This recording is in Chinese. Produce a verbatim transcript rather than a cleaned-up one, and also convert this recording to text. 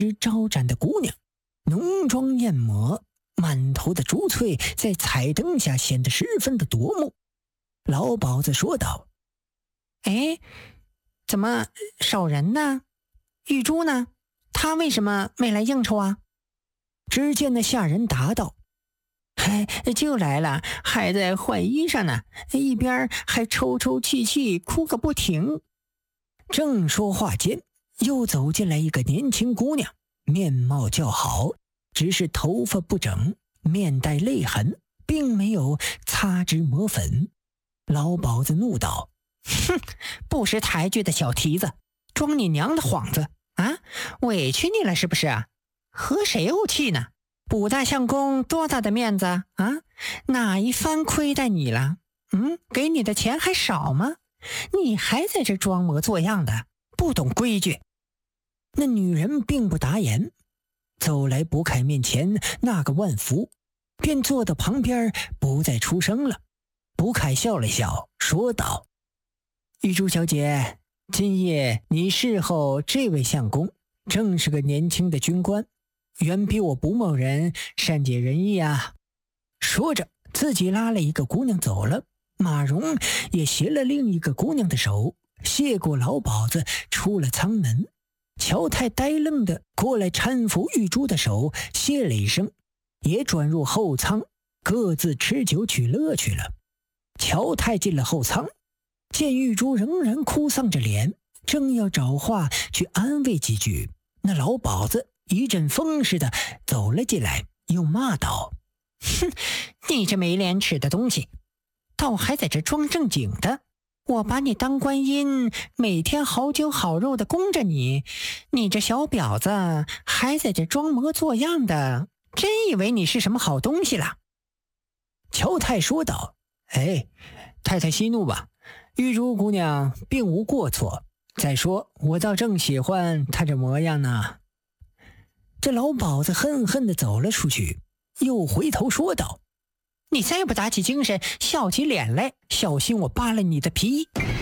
只招展的姑娘，浓妆艳抹，满头的珠翠在彩灯下显得十分的夺目。老鸨子说道： 哎，怎么少人呢？玉珠呢？他为什么没来应酬啊？ 只见那下人答道： 哎，就来了，还在换衣裳呢，一边还抽抽泣泣哭个不停。 正说话间，又走进来一个年轻姑娘，面貌较好，只是头发不整，面带泪痕，并没有擦脂抹粉。老鸨子怒道： 哼，不识抬举的小蹄子，装你娘的幌子啊！委屈你了是不是啊？和谁怄气呢？补大相公多大的面子啊？哪一番亏待你了？嗯，给你的钱还少吗？你还在这装模作样的，不懂规矩。 那女人并不答言，走来卜凯面前那个万福，便坐到旁边不再出声了。卜凯笑了笑，说道：玉珠小姐，今夜你侍候这位相公，正是个年轻的军官，远比我卜某人善解人意啊。说着自己拉了一个姑娘走了，马蓉也携了另一个姑娘的手，谢过老鸨子，出了舱门。乔太呆愣的过来搀扶玉珠的手，谢了一声，也转入后舱，各自吃酒取乐去了。乔太进了后舱，见玉珠仍然哭丧着脸，正要找话去安慰几句，那老鸨子一阵风似的走了进来，又骂道： 哼，你这没廉耻的东西，倒还在这装正经的。我把你当观音，每天好酒好肉的供着你，你这小婊子还在这装模作样的，真以为你是什么好东西了？ 乔太说道：哎，太太息怒吧，玉珠姑娘并无过错，再说我倒正喜欢她这模样呢。这老鸨子恨恨地走了出去，又回头说道： 你再不打起精神，笑起脸来，小心我扒了你的皮。